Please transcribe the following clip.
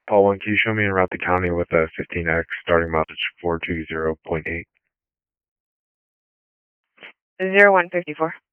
Paul 1, can you show me en route to county with a 15X starting mileage 420.8? 0154.